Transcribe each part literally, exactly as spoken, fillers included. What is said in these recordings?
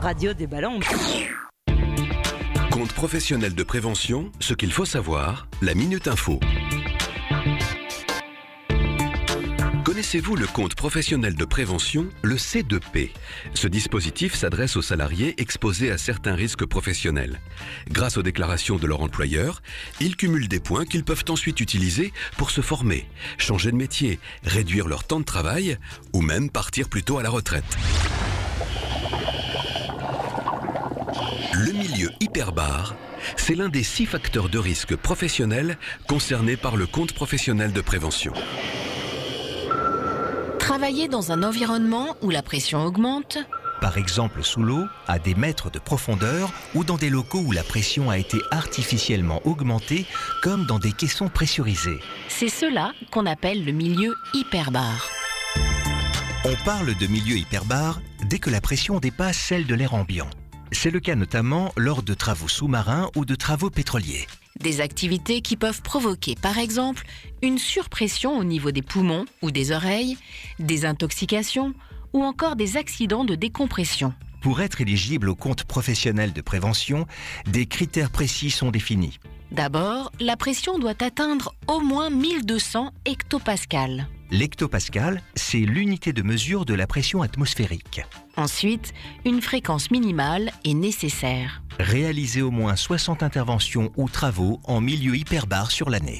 Radio des ballons. Compte professionnel de prévention, ce qu'il faut savoir, la Minute Info. Connaissez-vous le compte professionnel de prévention, le C deux P? Ce dispositif s'adresse aux salariés exposés à certains risques professionnels. Grâce aux déclarations de leur employeur, ils cumulent des points qu'ils peuvent ensuite utiliser pour se former, changer de métier, réduire leur temps de travail ou même partir plus tôt à la retraite. Le milieu hyperbare, c'est l'un des six facteurs de risque professionnels concernés par le compte professionnel de prévention. Travailler dans un environnement où la pression augmente, par exemple sous l'eau, à des mètres de profondeur ou dans des locaux où la pression a été artificiellement augmentée, comme dans des caissons pressurisés. c'est cela qu'on appelle le milieu hyperbare. On parle de milieu hyperbare dès que la pression dépasse celle de l'air ambiant. C'est le cas notamment lors de travaux sous-marins ou de travaux pétroliers. Des activités qui peuvent provoquer, par exemple, une surpression au niveau des poumons ou des oreilles, des intoxications ou encore des accidents de décompression. Pour être éligible au compte professionnel de prévention, des critères précis sont définis. D'abord, la pression doit atteindre au moins mille deux cents hectopascales. L'hectopascal, c'est l'unité de mesure de la pression atmosphérique. Ensuite, une fréquence minimale est nécessaire. Réaliser au moins soixante interventions ou travaux en milieu hyperbare sur l'année.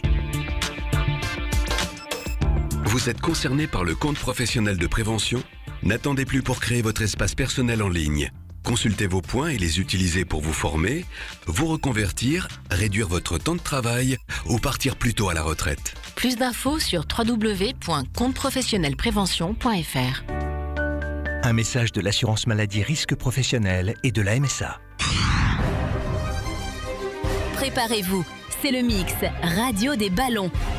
Vous êtes concerné par le compte professionnel de prévention? N'attendez plus pour créer votre espace personnel en ligne. Consultez vos points et les utiliser pour vous former, vous reconvertir, réduire votre temps de travail ou partir plus tôt à la retraite. Plus d'infos sur w w w point compte professionnel prévention point f r. Un message de l'assurance maladie risque professionnel et de la M S A. Préparez-vous, c'est le mix Radio des ballons.